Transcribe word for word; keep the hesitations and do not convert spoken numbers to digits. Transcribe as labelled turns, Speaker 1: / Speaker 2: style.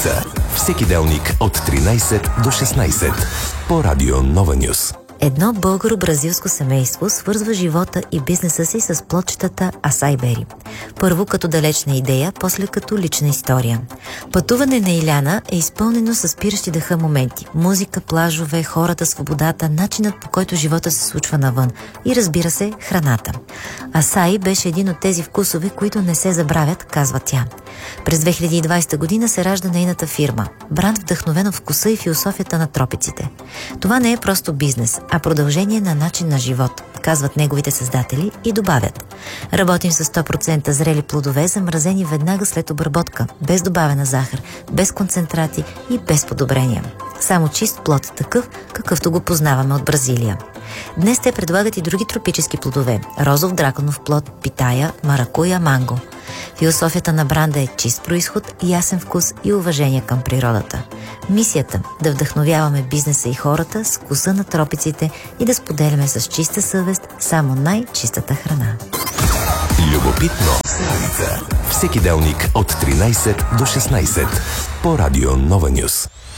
Speaker 1: Славица. Всеки делник от тринайсет до шестнайсет по Радио Нова Нюс.
Speaker 2: Едно българо-бразилско семейство свързва живота и бизнеса си с плочетата Асай Бери. Първо като далечна идея, после като лична история. Пътуване на Иляна е изпълнено с спиращи дъха моменти. Музика, плажове, хората, свободата, начинът по който живота се случва навън и, разбира се, храната. Асай беше един от тези вкусове, които не се забравят, казва тя. През две хиляди и двайсета година се ражда нейната фирма. Бранд, вдъхновен в вкуса и философията на тропиците. Това не е просто бизнес, а продължение на начин на живот, казват неговите създатели и добавят: работим с сто процента зрели плодове, замразени веднага след обработка, без добавена захар, без концентрати и без подобрения. Само чист плод, такъв, какъвто го познаваме от Бразилия. Днес те предлагат и други тропически плодове – розов драконов плод, питая, маракуя, манго. Философията на бранда е чист произход, ясен вкус и уважение към природата. Мисията – да вдъхновяваме бизнеса и хората с вкуса на тропиците и да споделяме с чиста съвест само най-чистата храна.
Speaker 1: Любопитно. Славица. Всеки делник от тринайсет до шестнайсет по Радио Нова Нюс.